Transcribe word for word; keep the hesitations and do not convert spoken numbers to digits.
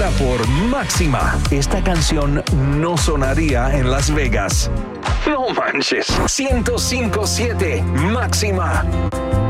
fuera por Máxima, esta canción no sonaría en Las Vegas. No manches. ciento cinco punto siete Máxima.